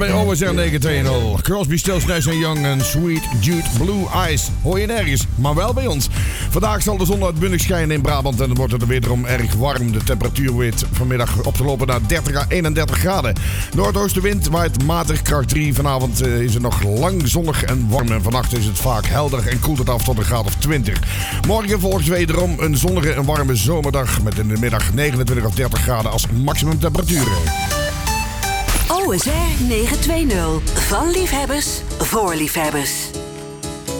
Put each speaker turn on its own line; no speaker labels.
Bij OSR 920. Crosby, Stills, Nash & Young en Sweet Jude Blue Eyes. Hoor je nergens, maar wel bij ons. Vandaag zal de zon uitbundig schijnen in Brabant en dan wordt het er wederom erg warm. De temperatuur weet vanmiddag op te lopen naar 30 à 31 graden. Noordoostenwind waait matig kracht 3. Vanavond is het nog lang zonnig en warm. En vannacht is het vaak helder en koelt het af tot een graad of 20. Morgen volgt wederom een zonnige en warme zomerdag. Met in de middag 29 of 30 graden als maximum temperatuur.
OSR 920. Van liefhebbers voor liefhebbers.